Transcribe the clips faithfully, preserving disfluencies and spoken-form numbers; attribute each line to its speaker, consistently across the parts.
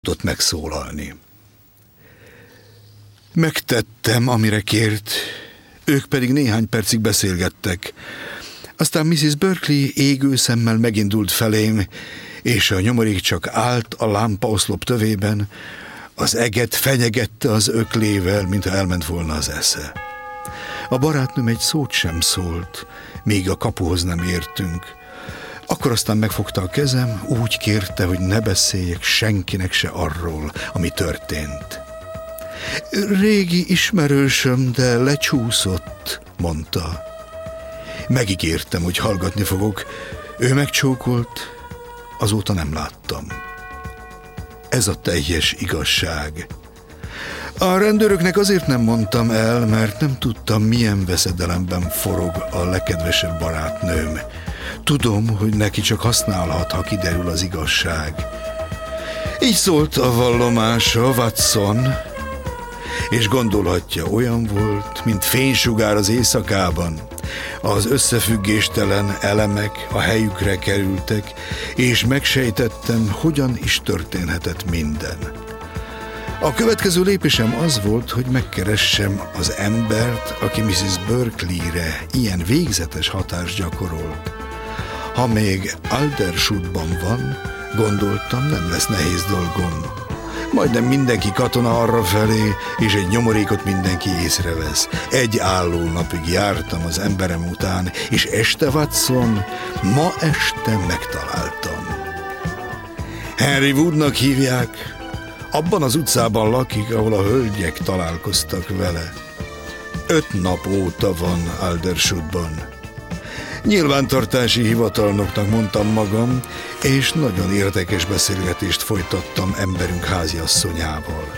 Speaker 1: tudott megszólalni. Megtettem, amire kért, ők pedig néhány percig beszélgettek. Aztán missziz Berkeley égő szemmel megindult felém, és a nyomorék csak állt a lámpaoszlop tövében, az eget fenyegette az öklével, mintha elment volna az esze. A barátnőm egy szót sem szólt, míg a kapuhoz nem értünk. Akkor aztán megfogta a kezem, úgy kérte, hogy ne beszéljek senkinek se arról, ami történt. Régi ismerősöm, de lecsúszott, mondta. Megígértem, hogy hallgatni fogok. Ő megcsókolt, azóta nem láttam. Ez a teljes igazság. A rendőröknek azért nem mondtam el, mert nem tudtam, milyen veszedelemben forog a legkedvesebb barátnőm. Tudom, hogy neki csak használhat, ha kiderül az igazság. Így szólt a vallomása, Watson, és gondolhatja, olyan volt, mint fénysugár az éjszakában. Az összefüggéstelen elemek a helyükre kerültek, és megsejtettem, hogyan is történhetett minden. A következő lépésem az volt, hogy megkeressem az embert, aki missziz Berkeley-re ilyen végzetes hatást gyakorolt. Ha még Aldershotban van, gondoltam, nem lesz nehéz dolgom. Majdnem mindenki katona arrafelé, és egy nyomorékot mindenki észrevesz. Egy álló napig jártam az emberem után, és este, Watson, ma este megtaláltam. Henry Woodnak hívják, abban az utcában lakik, ahol a hölgyek találkoztak vele. Öt nap óta van Aldershotban. Nyilvántartási hivatalnoknak mondtam magam, és nagyon érdekes beszélgetést folytattam emberünk háziasszonyával.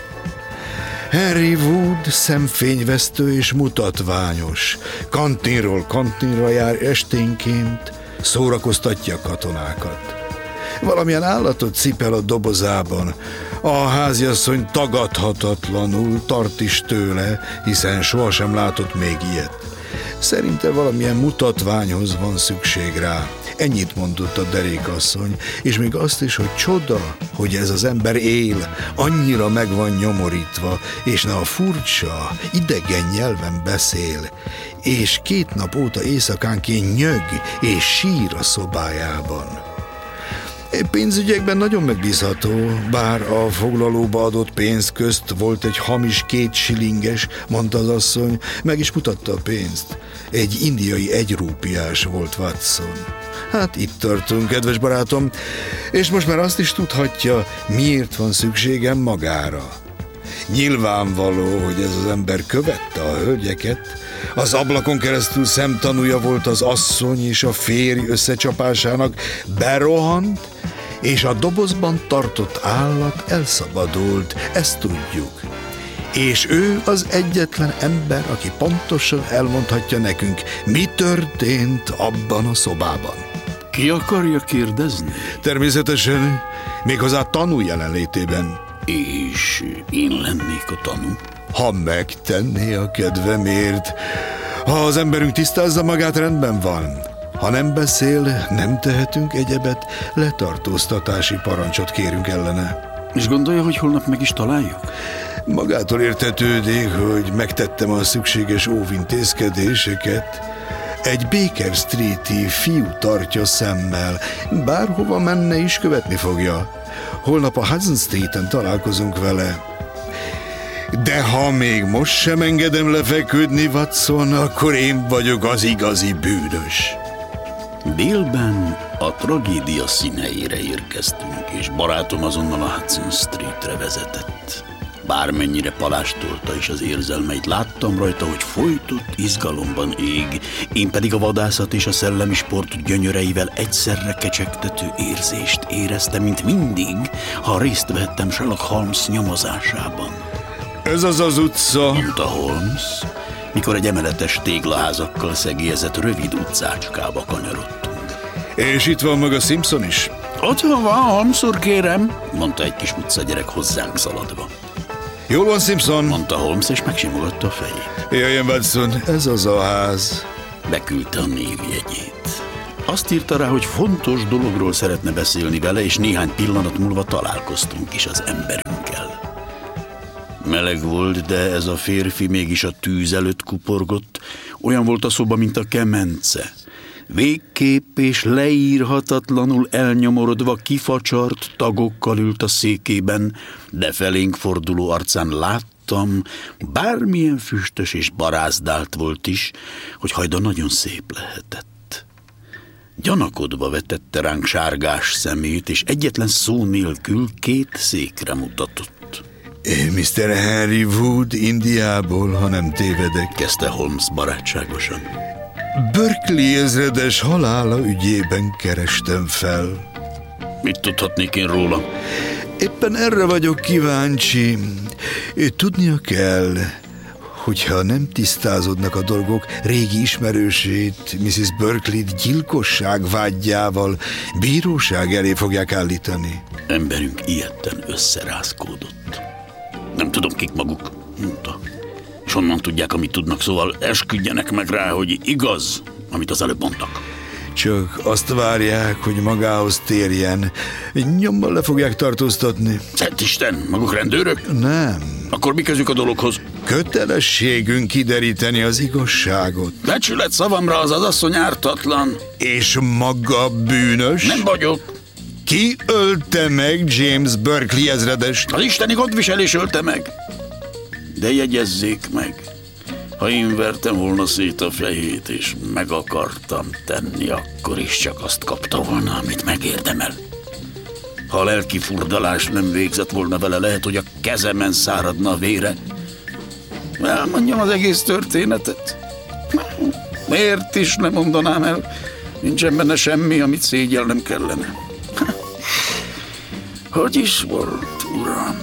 Speaker 1: Henry Wood szemfényvesztő és mutatványos, kantinról kantinra jár esténként, szórakoztatja a katonákat. Valamilyen állatot cipel a dobozában, a háziasszony tagadhatatlanul tart is tőle, hiszen sohasem látott még ilyet. Szerinte valamilyen mutatványhoz van szükség rá. Ennyit mondott a derékasszony, és még azt is, hogy csoda, hogy ez az ember él, annyira meg van nyomorítva, és ne a furcsa, idegen nyelven beszél, és két nap óta éjszakánként nyög és sír a szobájában. Pénzügyekben nagyon megbízható, bár a foglalóba adott pénz közt volt egy hamis két silinges, mondta az asszony, meg is mutatta a pénzt. Egy indiai egyrúpiás volt, Watson. Hát itt tartunk, kedves barátom, és most már azt is tudhatja, miért van szükségem magára. Nyilvánvaló, hogy ez az ember követte a hölgyeket, az ablakon keresztül szemtanúja volt az asszony és a férj összecsapásának, berohant, és a dobozban tartott állat elszabadult, ezt tudjuk. És ő az egyetlen ember, aki pontosan elmondhatja nekünk, mi történt abban a szobában.
Speaker 2: Ki akarja kérdezni?
Speaker 1: Természetesen, méghozzá tanú jelenlétében.
Speaker 2: És én lennék a tanú?
Speaker 1: Ha megtenné a kedvemért, ha az emberünk tisztázza magát, rendben van. Ha nem beszél, nem tehetünk egyebet, letartóztatási parancsot kérünk ellene.
Speaker 2: És gondolja, hogy holnap meg is találjuk?
Speaker 1: Magától értetődik, hogy megtettem a szükséges óvintézkedéseket. Egy Baker Street-i fiú tartja szemmel, bárhova menne is követni fogja. Holnap a Hudson Street-en találkozunk vele. De ha még most sem engedem lefeküdni, Watson, akkor én vagyok az igazi bűnös.
Speaker 2: Délben a tragédia színeire érkeztünk, és barátom azonnal a Hudson Streetre vezetett. Bármennyire palástolta is az érzelmeit, láttam rajta, hogy folytott izgalomban ég, én pedig a vadászat és a szellemi sport gyönyöreivel egyszerre kecsegtető érzést éreztem, mint mindig, ha részt vehettem Sherlock Holmes nyomozásában.
Speaker 1: Ez az az utca,
Speaker 2: mondta Holmes, mikor egy emeletes téglaházakkal szegélyezett rövid utcácskába kanyarodtunk.
Speaker 1: És itt van maga Simpson is?
Speaker 2: Ott van, Holmes úr, kérem, mondta egy kis utcagyerek hozzánk szaladva.
Speaker 1: Jól van, Simpson,
Speaker 2: mondta Holmes, és megsimogatta a fejét.
Speaker 1: Jöjjön, Watson, ez az a ház.
Speaker 2: Beküldte a névjegyét. Azt írta rá, hogy fontos dologról szeretne beszélni vele, és néhány pillanat múlva találkoztunk is az emberünkkel. Meleg volt, de ez a férfi mégis a tűz előtt kuporgott. Olyan volt a szoba, mint a kemence. Végképp és leírhatatlanul elnyomorodva kifacsart tagokkal ült a székében, de felénk forduló arcán láttam, bármilyen füstös és barázdált volt is, hogy hajda nagyon szép lehetett. Gyanakodva vetette ránk sárgás szemét, és egyetlen szó nélkül két székre mutatott.
Speaker 1: miszter Henry Wood Indiából, ha nem tévedek,
Speaker 2: kezdte Holmes barátságosan.
Speaker 1: Berkeley ezredes halála ügyében kerestem fel.
Speaker 2: Mit tudhatnék én róla?
Speaker 1: Éppen erre vagyok kíváncsi. Tudnia kell, hogyha nem tisztázódnak a dolgok, régi ismerősét, missziz Berkeley-t gyilkosság vágyjával bíróság elé fogják állítani.
Speaker 2: Emberünk ilyetten összerázkódott. Nem tudom, kik maguk, mondta. És honnan tudják, amit tudnak, szóval esküdjenek meg rá, hogy igaz, amit az előbb mondtak.
Speaker 1: Csak azt várják, hogy magához térjen. Nyomban le fogják tartóztatni.
Speaker 2: Szent Isten, maguk rendőrök?
Speaker 1: Nem.
Speaker 2: Akkor mi közük a dologhoz?
Speaker 1: Kötelességünk kideríteni az igazságot.
Speaker 2: Becsület szavamra, az az asszony ártatlan.
Speaker 1: És maga bűnös?
Speaker 2: Nem vagyok.
Speaker 1: Ki ölte meg James Berkeley ezredest?
Speaker 2: Az isteni gondviselés ölte meg. De jegyezzék meg, ha én vertem volna szét a fejét, és meg akartam tenni, akkor is csak azt kapta volna, amit megérdemel. Ha a lelki furdalás nem végzett volna vele, lehet, hogy a kezemen száradna a vére. Elmondjam az egész történetet. Miért is nem mondanám el? Nincsen benne semmi, amit szégyelnem kellene. Hogy is volt, uram?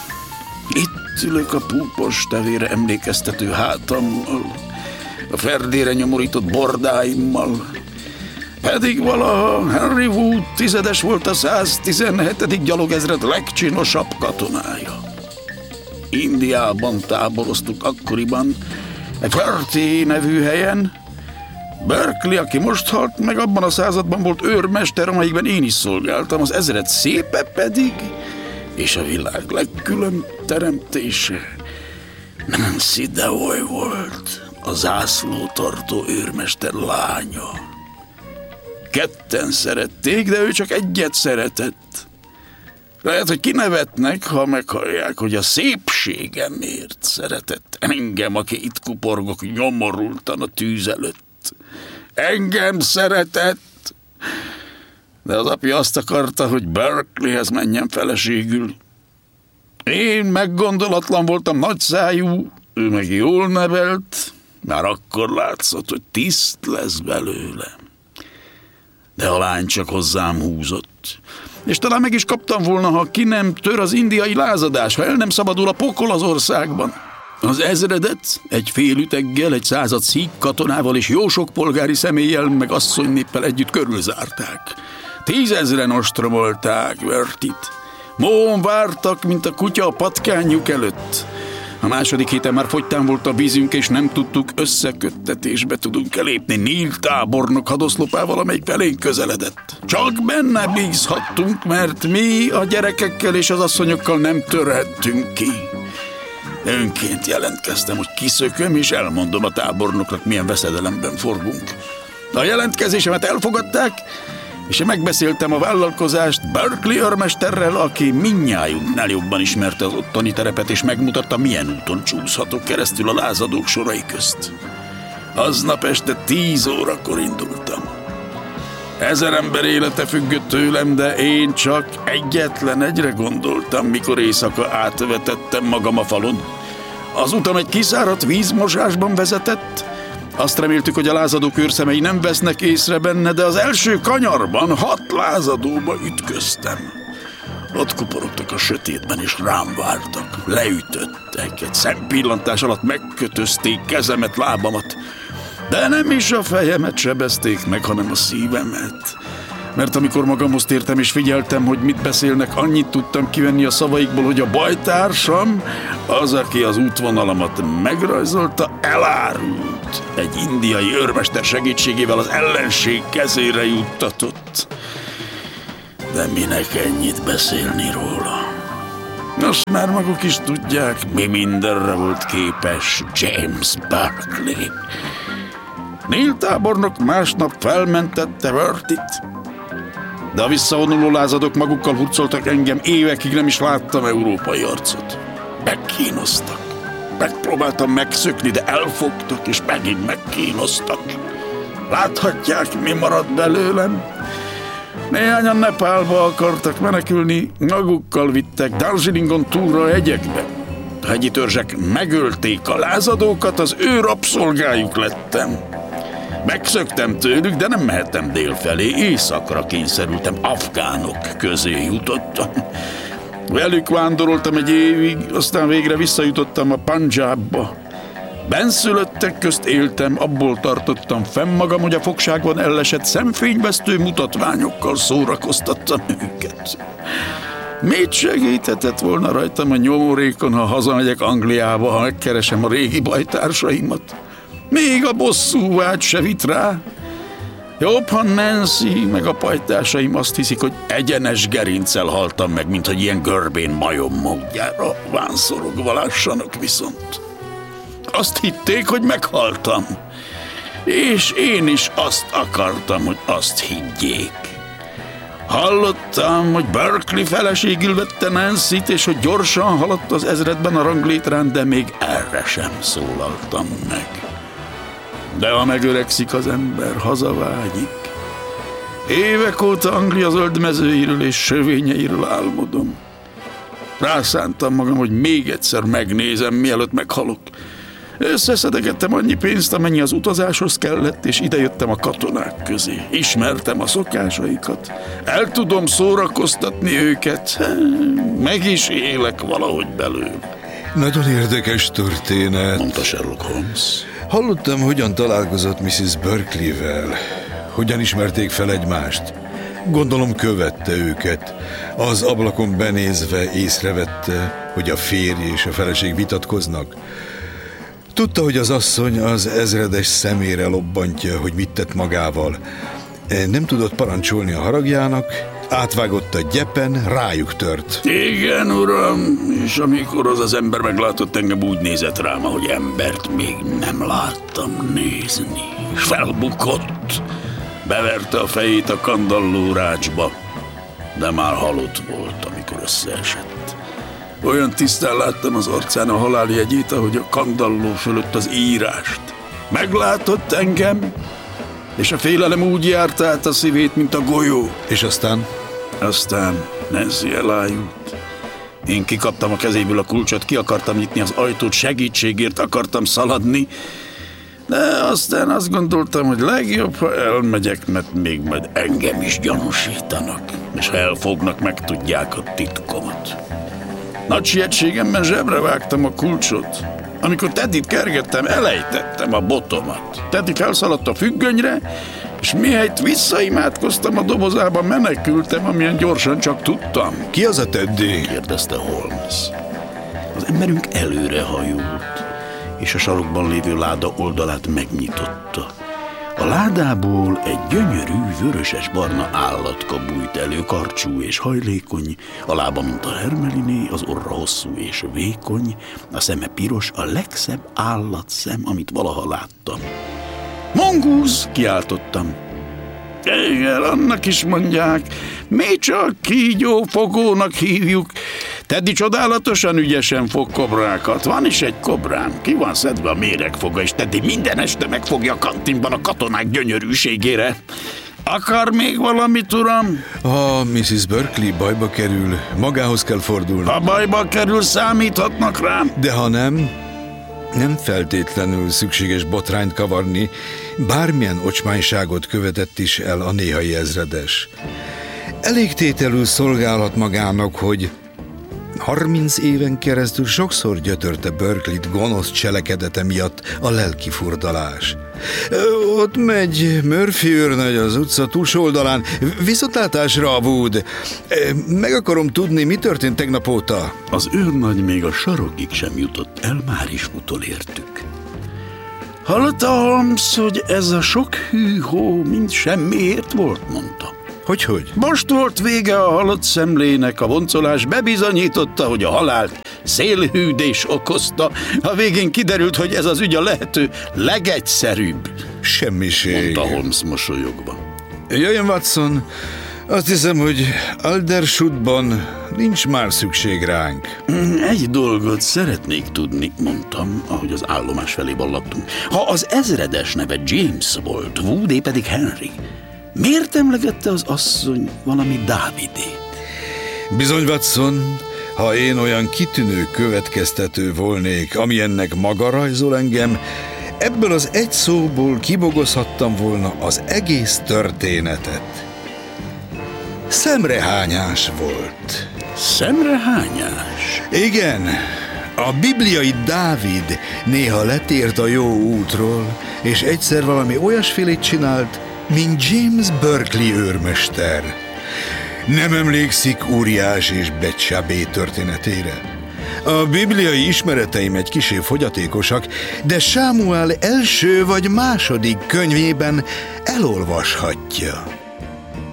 Speaker 2: Itt ülök a púpos tevére emlékeztető hátammal, a ferdére nyomorított bordáimmal. Pedig valaha Henry Wood tizedes volt a száztizenhetedik gyalogezred legcsinosabb katonája. Indiában táboroztuk akkoriban, egy Ferté nevű helyen. Berkeley, aki most halt meg, abban a században volt őrmester, amelyikben én is szolgáltam, az ezred szépe pedig, és a világ legkülön teremtése, Nancy Devoy volt, a zászlótartó őrmester lánya. Ketten szerették, de ő csak egyet szeretett. Lehet, hogy kinevetnek, ha meghallják, hogy a szépségemért szeretett engem, aki itt kuporgok nyomorultan a tűz előtt. Engem szeretett, de az apja azt akarta, hogy Berkeleyhez menjen feleségül. Én meggondolatlan voltam, nagyszájú, ő meg jól nevelt, már akkor látszott, hogy tiszt lesz belőle. De a lány csak hozzám húzott. És talán meg is kaptam volna, ha ki nem tör az indiai lázadás, ha el nem szabadul a pokol az országban. Az ezredet egy fél üteggel, egy század szík katonával és jó sok polgári személlyel meg asszonynéppel együtt körülzárták. Tízezren ostromolták Vertit. Mohón vártak, mint a kutya a patkányjuk előtt. A második héten már fogytán volt a vízünk, és nem tudtuk, összeköttetésbe tudunk elépni Neil tábornok hadoszlopával, amelyik felénk közeledett. Csak benne bízhattunk, mert mi a gyerekekkel és az asszonyokkal nem törhettünk ki. Önként jelentkeztem, hogy kiszököm, és elmondom a tábornoknak, milyen veszedelemben forgunk. A jelentkezésemet elfogadták, és én megbeszéltem a vállalkozást Berkeley őrmesterrel, aki mindnyájunknál jobban ismerte az ottani terepet, és megmutatta, milyen úton csúszhatok keresztül a lázadók sorai közt. Aznap este tíz órakor indultam. Ezer ember élete függött tőlem, de én csak egyetlen egyre gondoltam, mikor éjszaka átvetettem magam a falon. Az utam egy kiszáradt vízmosásban vezetett. Azt reméltük, hogy a lázadók őrszemei nem vesznek észre benne, de az első kanyarban hat lázadóba ütköztem. Ott kuporogtak a sötétben, és rám vártak. Leütöttek, egy szempillantás alatt megkötözték kezemet, lábamat. De nem is a fejemet sebezték meg, hanem a szívemet. Mert amikor magamhoz tértem és figyeltem, hogy mit beszélnek, annyit tudtam kivenni a szavaikból, hogy a bajtársam, az, aki az útvonalamat megrajzolta, elárult. őt egy indiai őrmester segítségével az ellenség kezére juttatott. De minek ennyit beszélni róla? Azt már maguk is tudják, mi mindenre volt képes James Berkeley. Neil tábornok másnap felmentette Worthit, de a visszavonuló lázadók magukkal hurcoltak engem, évekig nem is láttam európai arcot. Megkínoztak. Megpróbáltam megszökni, de elfogtak, és megint megkínoztak. Láthatják, mi maradt belőlem? Néhányan Nepálba akartak menekülni, magukkal vittek Darjeelingon túlra a hegyekbe. A hegyi törzsek megölték a lázadókat, az ő rabszolgájuk lettem. Megszöktem tőlük, de nem mehettem délfelé, északra kényszerültem, afgánok közé jutottam. Velük vándoroltam egy évig, aztán végre visszajutottam a Punjabba. Benszülöttek közt éltem, abból tartottam fenn magam, hogy a fogságban ellesett szemfényvesztő mutatványokkal szórakoztattam őket. Mit segíthetett volna rajtam a nyomorékon, ha hazamegyek Angliába, ha megkeresem a régi bajtársaimat? Még a bosszú vágy se vit rá. Jobb, ha Nancy meg a pajtásaim azt hiszik, hogy egyenes gerincel haltam meg, mint hogy ilyen görbén majom módjára vánszorogva lássanak viszont. Azt hitték, hogy meghaltam. És én is azt akartam, hogy azt higgyék. Hallottam, hogy Berkeley feleségül vette Nancyt, és hogy gyorsan haladt az ezredben a ranglétrán, de még erre sem szólaltam meg. De ha megöregszik az ember, hazavágyik. Évek óta Anglia zöld mezőiről és sövényeiről álmodom. Rászántam magam, hogy még egyszer megnézem, mielőtt meghalok. Összeszedegettem annyi pénzt, amennyi az utazáshoz kellett, és idejöttem a katonák közé. Ismertem a szokásaikat. El tudom szórakoztatni őket. Meg is élek valahogy belőle.
Speaker 1: Nagyon érdekes történet,
Speaker 2: mondta Sherlock Holmes.
Speaker 1: Hallottam, hogyan találkozott missus Berkeley-vel. Hogyan ismerték fel egymást. Gondolom követte őket. Az ablakon benézve észrevette, hogy a férj és a feleség vitatkoznak. Tudta, hogy az asszony az ezredes szemére lobbantja, hogy mit tett magával. Nem tudott parancsolni a haragjának, átvágott a gyepen, rájuk tört.
Speaker 2: Igen, uram, és amikor az az ember meglátott engem, úgy nézett rám, ahogy embert még nem láttam nézni. És felbukott, beverte a fejét a kandalló rácsba, de már halott volt, amikor összeesett. Olyan tisztán láttam az arcán a haláljegyét, ahogy a kandalló fölött az írást. Meglátott engem, és a félelem úgy járt át a szívét, mint a golyó.
Speaker 1: És aztán?
Speaker 2: Aztán Nancy elájult. Én kikaptam a kezéből a kulcsot, ki akartam nyitni az ajtót, segítségért akartam szaladni, de aztán azt gondoltam, hogy legjobb, ha elmegyek, mert még majd engem is gyanúsítanak, és ha elfognak, megtudják a titkomat. Nagy sietségemben zsebre vágtam a kulcsot. Amikor Teddit kergettem, elejtettem a botomat. Teddy felszaladt a függönyre, és mihelyt visszaimádkoztam a dobozába, menekültem, amilyen gyorsan csak tudtam.
Speaker 1: Ki az a Teddy?
Speaker 2: kérdezte Holmes. Az emberünk előre hajolt, és a sarokban lévő láda oldalát megnyitotta. A ládából egy gyönyörű, vöröses-barna állatka bújt elő, karcsú és hajlékony, a lába, mint a hermeliné, az orra hosszú és vékony, a szeme piros, a legszebb állatszem, amit valaha láttam. Mongoose! Kiáltottam. Igen, annak is mondják, mi csak kígyófogónak hívjuk. Teddy csodálatosan ügyesen fog kobrákat. Van is egy kobrám, ki van szedve a méregfoga, és Teddy minden este megfogja a kantinban a katonák gyönyörűségére. Akar még valamit, uram?
Speaker 1: Ha missus Berkeley bajba kerül, magához kell fordulni.
Speaker 2: Ha bajba kerül, számíthatnak rám.
Speaker 1: De ha nem, nem feltétlenül szükséges botrányt kavarni, bármilyen ocsmányságot követett is el a néhai ezredes. Elég tételül szolgálhat magának, hogy harminc éven keresztül sokszor gyötörte Berkeleyt gonosz cselekedete miatt a lelki furdalás. Ott megy Murphy őrnagy az utca túlsó oldalán, viszontlátásra, Wood. Meg akarom tudni, mi történt tegnap óta.
Speaker 2: Az őrnagy még a sarokig sem jutott el, már is utolértük. Hallotta, Holmes, hogy ez a sok hű-hó mind semmiért volt, mondta.
Speaker 1: Hogyhogy?
Speaker 2: Most volt vége a halott szemlének, a boncolás bebizonyította, hogy a halált szélhűdés okozta. A végén kiderült, hogy ez az ügy a lehető legegyszerűbb.
Speaker 1: Semmiség,
Speaker 2: mondta Holmes mosolyogva.
Speaker 1: Jöjjön, Watson, azt hiszem, hogy Aldershotban nincs már szükség ránk.
Speaker 2: Egy dolgot szeretnék tudni, mondtam, ahogy az állomás felé balladtunk. Ha az ezredes neve James volt, Woodé pedig Henry, miért emlegette az asszony valami Dávidét?
Speaker 1: Bizony, Watson, ha én olyan kitűnő következtető volnék, ami ennek maga rajzol engem, ebből az egy szóból kibogozhattam volna az egész történetet. Szemrehányás volt.
Speaker 2: Szemrehányás?
Speaker 1: Igen, a bibliai Dávid néha letért a jó útról, és egyszer valami olyasfélét csinált, mint James Berkeley őrmester. Nem emlékszik Úriás és Betsabé történetére? A bibliai ismereteim egy kissé fogyatékosak, de Sámuel első vagy második könyvében elolvashatja.